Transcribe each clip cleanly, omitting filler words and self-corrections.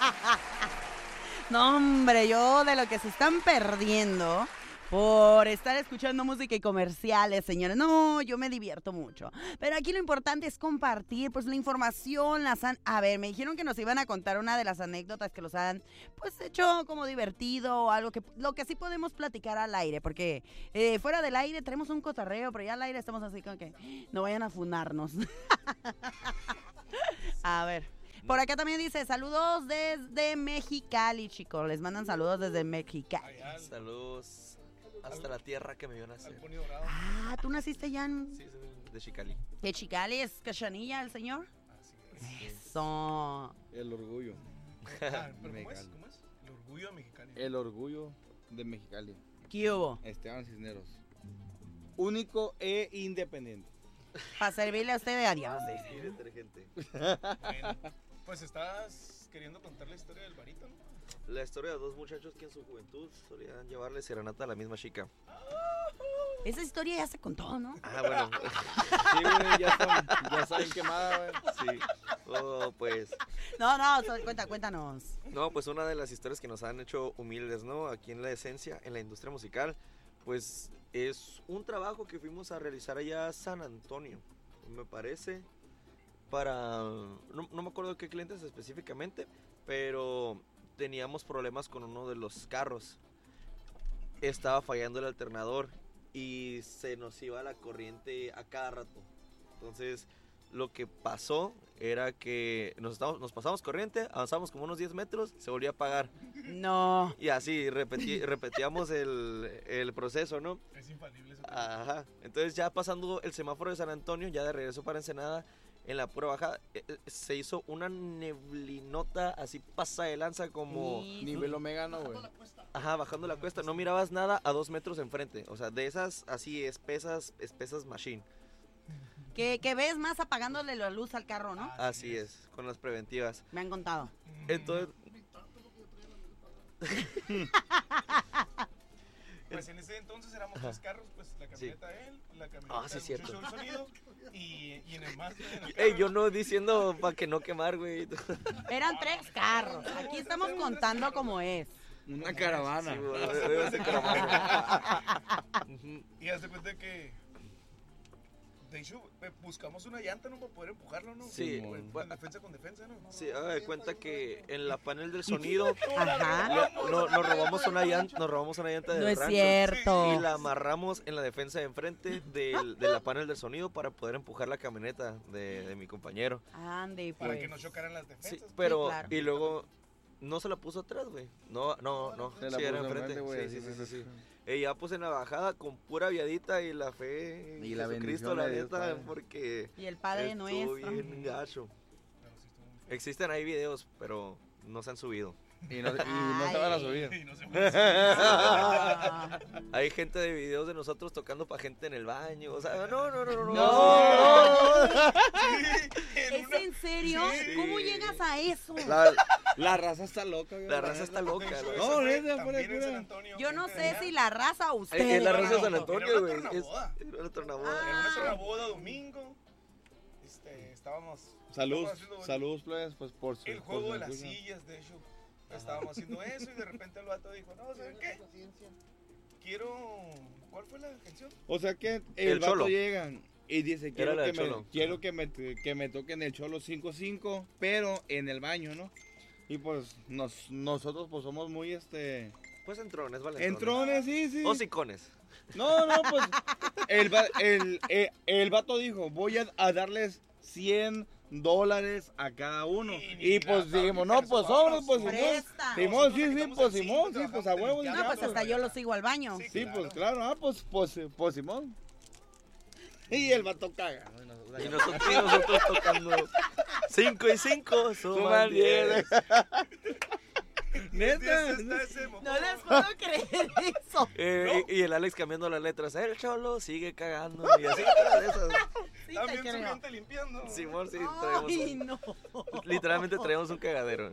No, hombre, yo de lo que se están perdiendo por estar escuchando música y comerciales, señores. No, yo me divierto mucho. Pero aquí lo importante es compartir, pues, la información. A ver, me dijeron que nos iban a contar una de las anécdotas que los han, pues, hecho como divertido o algo lo que sí podemos platicar al aire. Porque fuera del aire tenemos un cotorreo, pero ya al aire estamos así como que no vayan a funarnos. A ver. Por acá también dice, saludos desde Mexicali, chicos. Les mandan saludos desde Mexicali. Saludos hasta la tierra que me vio nacer. Ah, ¿tú naciste ya en...? Sí, soy de Chicali. ¿De Chicali es Cachanilla el señor? Así es. Eso. El orgullo. ¿Pero cómo es? El orgullo de Mexicali. El orgullo de Mexicali. ¿Qué hubo? Esteban Cisneros. Único e independiente. Para servirle a usted, adiós. Sí, detergente. Bueno, pues estás queriendo contar la historia del barítono. La historia de dos muchachos que en su juventud solían llevarle serenata a la misma chica. Esa historia ya se contó, ¿no? Ah, bueno. Sí, güey, ya saben quemada, güey. Sí. Oh, pues. No, cuéntanos. No, pues una de las historias que nos han hecho humildes, ¿no? Aquí en la esencia, en la industria musical, pues es un trabajo que fuimos a realizar allá a San Antonio, me parece, no me acuerdo qué clientes específicamente, pero teníamos problemas con uno de los carros. Estaba fallando el alternador y se nos iba la corriente a cada rato. Entonces, lo que pasó era que nos pasamos corriente, avanzamos como unos 10 metros, se volvía a apagar. No. Y así repetíamos el proceso, ¿no? Es infalible eso. Ajá. Entonces, ya pasando el semáforo de San Antonio, ya de regreso para Ensenada, en la pura bajada, se hizo una neblinota así pasa de lanza como... Sí. Nivel omega, ¿no, güey? Ajá, bajando la cuesta, no mirabas nada a 2 metros enfrente. O sea, de esas así espesas machine. Que ves más apagándole la luz al carro, ¿no? Así es, con las preventivas. Me han contado. Entonces... Pues en ese entonces éramos 3 carros, pues la camioneta él, la camioneta sí, del cierto. muchacho del sonido y en el más en el Ey, carro, yo no diciendo para que no quemar, güey. Eran 3 carros. Aquí estamos contando como es. Una caravana. Sí, bueno, debe ser caravana. Ujú. y haz de cuenta que de hecho buscamos una llanta, ¿no? Para poder empujarlo, ¿no? Sí, Pues, defensa con defensa, ¿no? Sí, haga de cuenta que en la panel del sonido Ajá. nos robamos una llanta del No es rancho cierto. y la amarramos en la defensa de enfrente de la panel del sonido para poder empujar la camioneta de mi compañero. Ande, Para pues. que no chocaran las Sí, defensas. pero claro. y luego no se la puso atrás, güey. No, Se la sí, era puso enfrente. enfrente, güey, Sí. Y ya pues en la bajada con pura viadita y la fe Y la Jesucristo, bendición la de Dios, neta, Padre. porque Y el Padre estuvo Nuestro. bien gacho. Pero sí estuvo muy feo. Existen ahí videos, pero no se han subido. Y no se van a subir. Y no se puede Ah. Hay gente de videos de nosotros tocando para gente en el baño. O sea, no. ¿Es en serio? Sí. ¿Cómo llegas a eso? La raza está loca, güey. La raza está loca, De hecho, güey. eso No, fue neta, fuera de también en San cura. Antonio, Yo no gente sé de si allá. la raza o ustedes. Es la raza de San Era Antonio, una güey. tornaboda. Era una tornaboda. Era Ah. una boda domingo. Estábamos Saludos, plebes, pues por su... el por juego su de las escucha. sillas, de hecho. Estábamos haciendo eso y de repente el vato dijo, no, ¿saben qué? ¿Cuál fue la canción? O sea que el El vato Cholo. llega y dice, Era la del Cholo. quiero que me toquen el Cholo 5-5, pero en el baño, ¿no? Y pues nosotros pues somos muy Pues entrones, vale. entrones, sí. Hocicones. No, pues el vato dijo, voy a darles $100 a cada uno. Y pues dijimos, no, pues sobres, pues Presta. Simón, sí, Nosotros pues quitamos Simón, el sí, cinto, pues a huevo. trabajamos No, ya, pues hasta yo lo sigo al baño. Sí. Sí, claro. pues claro, pues Simón. Y el vato caga. Y nosotros tocando 5 y 5 suman 10. Neta. No les puedo creer eso. Y el Alex cambiando las letras. El Cholo sigue cagando. Y así, todas esas. Sí, También te su creo. gente limpiando. Simón, sí, Ay, no. literalmente traemos un cagadero.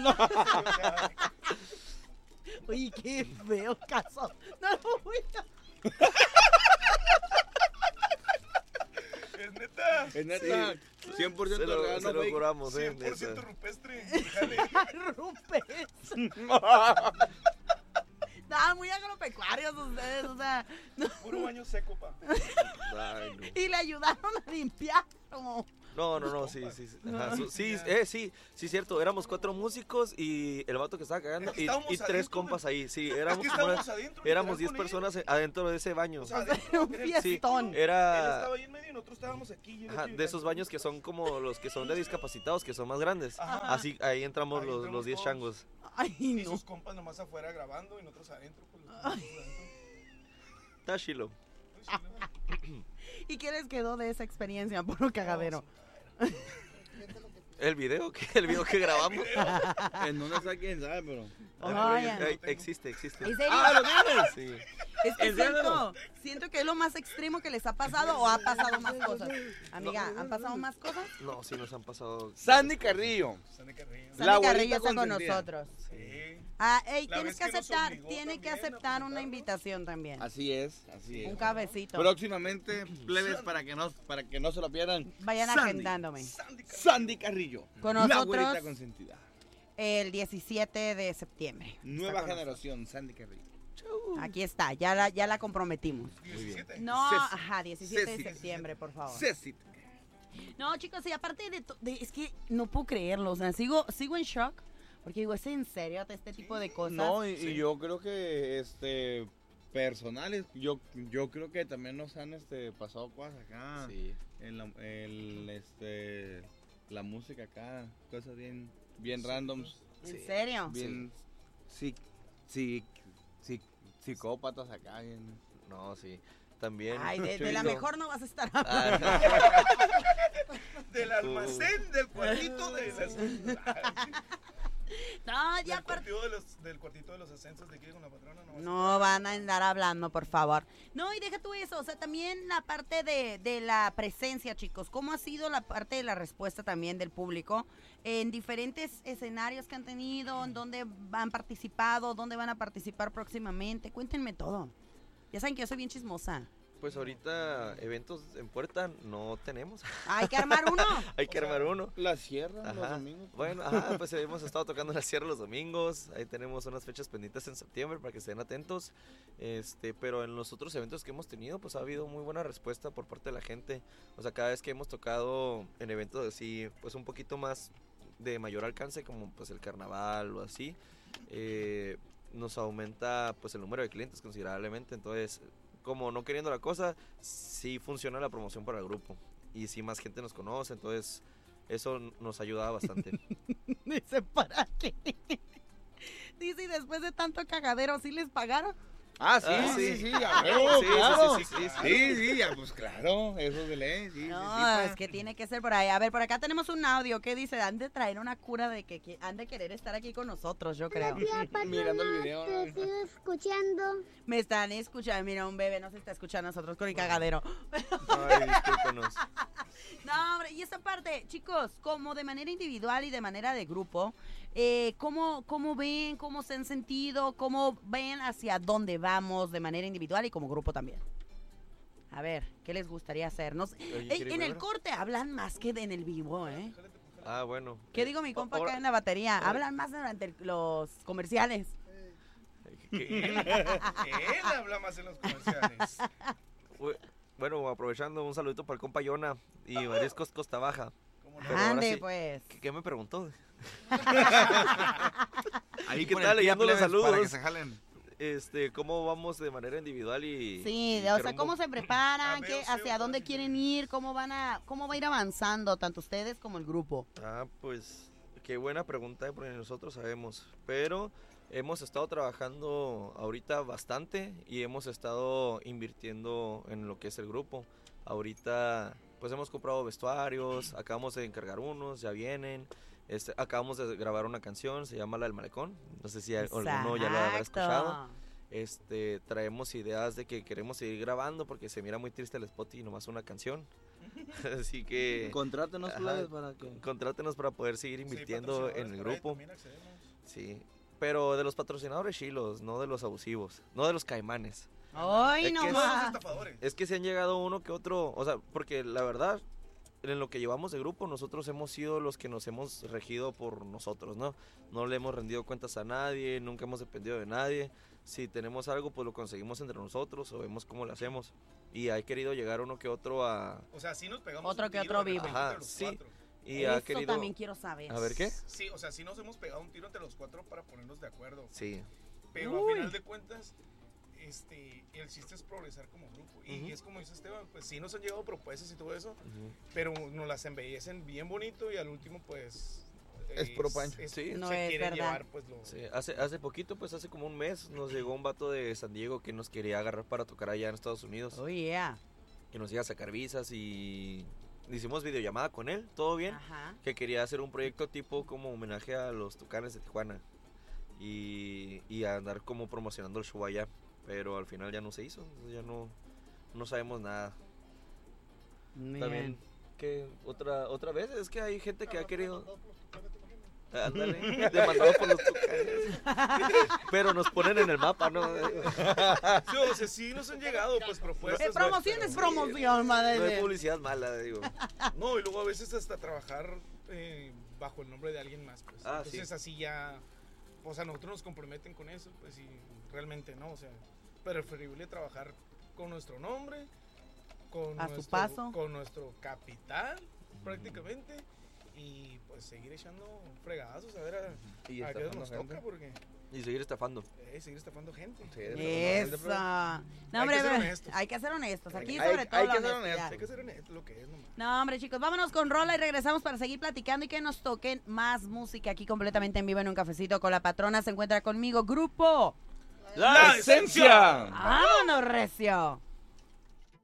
Oye, qué feo caso. No lo voy a... Es neta. neta. Es neta, 100% Se lo, real, se no lo fake. juramos, 100% neta. rupestre. Jale. Rupes. Estaban muy agropecuarios ustedes, o sea. Puro baño seco, pa. Ay, no. Y le ayudaron a limpiar. Como... No, sí, ajá, sí, cierto, éramos 4 músicos y el vato que estaba cagando Es que y estábamos 3 adentro, compas ahí, sí, Es éramos, que estábamos adentro. éramos literal, 10 con él. personas adentro de ese baño. O sea, un adentro, en el fiestón. círculo, Él Era estaba ahí en medio y nosotros estábamos aquí. ajá, de esos baños que son como los que son de discapacitados, que son más grandes. Ajá. Así, ahí entramos Ahí los entramos 10 todos. changos. Ay, Y no. sus compas nomás afuera grabando y nosotros adentro. Pues, nosotros adentro. Está chilo. ¿Y qué les quedó de esa experiencia? Puro cagadero. El video que grabamos. En dónde está quién sabe, pero. Ay, Existe. ¿En serio? ¡Ah, lo tienes! Sí. Es que Enséñalo. siento que es lo más extremo que les ha pasado o ha pasado más cosas. Amiga, ¿han pasado más cosas? No, sí nos han pasado. Sandy Carrillo. Sandy Carrillo. La Sandy Carrillo abuelita está con consentida. nosotros. Sí. Ah, ey, La tienes vez que que nos aceptar, obligó tiene que también a aceptar una presentarnos. invitación también. Así es, así es. Un cabecito. Próximamente, plebes, para que no se lo pierdan. Vayan Sandy. agendándome. Sandy Carrillo. Con La nosotros. abuelita consentida. El 17 de septiembre. Nueva Está con generación, Sandy Carrillo. nosotros. Aquí está, ya la comprometimos. 17. No, Ceci. ajá, 17 de Ceci. septiembre, por favor. Ceci. No, chicos, y aparte es que no puedo creerlo, o sea, sigo en shock, porque digo, ¿es en serio este tipo de cosas? No, y yo creo que personales, yo creo que también nos han pasado cosas acá. Sí. En la música acá, cosas bien randoms, ¿En serio? bien psicópatas acá. No, sí. También. Ay, de la Chulito. mejor no vas a estar hablando. Ah, Del almacén, del cuartito de las... No, ya aparte. Del cuartito de los ascensos de aquí con la patrona. No van a andar hablando, por favor. No, y deja tú eso, o sea, también la parte de la presencia, chicos. ¿Cómo ha sido la parte de la respuesta también del público en diferentes escenarios que han tenido, en dónde han participado, dónde van a participar próximamente? Cuéntenme todo. Ya saben que yo soy bien chismosa. Pues ahorita eventos en puerta no tenemos. Hay que armar uno. Hay que armar uno. La sierra, los Ajá. domingos. Bueno, pues hemos estado tocando en la sierra los domingos. Ahí tenemos unas fechas pendientes en septiembre para que estén atentos. Pero en los otros eventos que hemos tenido, pues ha habido muy buena respuesta por parte de la gente. O sea, cada vez que hemos tocado en eventos así, pues un poquito más de mayor alcance, como pues el carnaval o así, nos aumenta pues el número de clientes considerablemente. Entonces, como no queriendo la cosa, sí funciona la promoción para el grupo. Y sí más gente nos conoce, entonces eso nos ayuda bastante. Dice, ¿para qué? Dice, y después de tanto cagadero, ¿sí les pagaron? Ah, sí, Ah, sí, sí. sí, a huevo, Sí, claro. sí, Sí, ya, pues claro, eso es de ley, sí. No, pa. es que tiene que ser por ahí. A ver, por acá tenemos un audio que dice, han de traer una cura de que han de querer estar aquí con nosotros, yo creo. Mirando el video. Te sigo escuchando. Me están escuchando, mira, un bebé nos está escuchando a nosotros con el cagadero. Ay, discúlpenos. No, hombre, y esa parte, chicos, como de manera individual y de manera de grupo, ¿cómo ven, cómo se han sentido, cómo ven hacia dónde vamos de manera individual y como grupo también? A ver, ¿qué les gustaría hacer? No sé. Oye, Ey, ¿quiere en el primero? corte hablan más que en el vivo, ¿eh? Ah, bueno. ¿Qué digo mi compa Ahora- acá en la batería? Hablan más durante los comerciales. ¿Qué? Él habla más en los comerciales. Bueno, aprovechando, un saludito para el compa Yona y Mariscos Costa Baja. ¿Cómo no? Pero ahora Ande, sí, pues. ¿Qué me preguntó? Ahí ¿Qué con tal? el Leyendo los plebes Para saludos. que se jalen. ¿Cómo vamos de manera individual y Sí, y o qué sea, rumbo? ¿cómo se preparan? A ¿Qué, ver, sí, ¿Hacia otra dónde vez. quieren ir? ¿Cómo va a ir avanzando tanto ustedes como el grupo? Ah, pues qué buena pregunta, porque nosotros sabemos, pero hemos estado trabajando ahorita bastante y hemos estado invirtiendo en lo que es el grupo. Ahorita pues hemos comprado vestuarios, acabamos de encargar unos, ya vienen. Acabamos de grabar una canción, se llama La del Malecón, no sé si alguno ya la habrá escuchado. Traemos ideas de que queremos seguir grabando porque se mira muy triste el spot y nomás una canción. Así que Contrátenos, Ajá. plebes, para que. contrátenos para poder seguir invirtiendo en el grupo. También accedemos. Sí, pero de los patrocinadores chilos, no de los abusivos, no de los caimanes. ¡Ay, Es no que Todos los más! estafadores. Es que se han llegado uno que otro, o sea, porque la verdad, en lo que llevamos de grupo, nosotros hemos sido los que nos hemos regido por nosotros, ¿no? No le hemos rendido cuentas a nadie, nunca hemos dependido de nadie. Si tenemos algo, pues lo conseguimos entre nosotros o vemos cómo lo hacemos. Y ha querido llegar uno que otro a... O sea, sí nos pegamos Otro un que tiro otro de vive. repente Ajá, entre los sí. 4. Y ha Eso querido... también quiero saber. A ver, ¿qué? Sí, o sea, sí nos hemos pegado un tiro entre los 4 para ponernos de acuerdo. Sí. Pero Uy. a final de cuentas, el chiste es progresar como grupo. Y Ujú. es como dice Esteban, pues sí nos han llegado propuestas y todo eso, Ujú. pero nos las embellecen bien bonito y al último, pues... Es puro pancho. Sí. No se es quiere verdad. llevar, pues, lo... Sí, hace poquito, pues hace como un mes, nos llegó un vato de San Diego que nos quería agarrar para tocar allá en Estados Unidos. Oh, yeah. Que nos iba a sacar visas y hicimos videollamada con él, todo bien. Ajá. Que quería hacer un proyecto tipo como homenaje a los Tucanes de Tijuana. Y a andar como promocionando el show allá. Pero al final ya no se hizo, ya no sabemos nada. Bien. También, que otra vez, es que hay gente que ha querido... Ándale, demandado por los Tucanes. Pero nos ponen en el mapa, ¿no? Sí, o sea, sí nos han llegado, pues, propuestas. Promoción pero- es promoción, madre. No hay publicidad mala, digo. No, y luego a veces hasta trabajar bajo el nombre de alguien más, pues. Ah, Entonces sí. así ya, pues a nosotros nos comprometen con eso, pues y realmente no, o sea, preferible trabajar con nuestro nombre, con A su nuestro, paso. con nuestro capital, prácticamente, y pues seguir echando fregadazos, a ver Y a qué estafando nos gente. toca, porque Y seguir estafando. seguir estafando gente. Sí, Eso. No, Hay hombre, que ser pero honestos. hay que ser honestos. Aquí Hay- sobre todo hay la que ser honestidad. honestos. Hay que ser honesto lo que es nomás. No, hombre, chicos, vámonos con rola y regresamos para seguir platicando y que nos toquen más música aquí completamente en vivo en un cafecito con la patrona. Se encuentra conmigo, grupo. ¡La esencia! ¡Vámonos, recio!